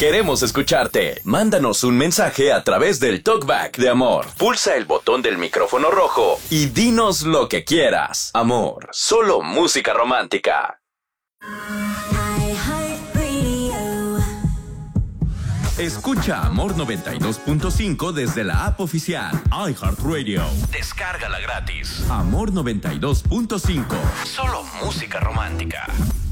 Queremos escucharte. Mándanos un mensaje a través del Talkback de Amor. Pulsa el botón del micrófono rojo y dinos lo que quieras. Amor, solo música romántica. Escucha Amor 92.5 desde la app oficial iHeartRadio. Descárgala gratis. Amor 92.5. Solo música romántica.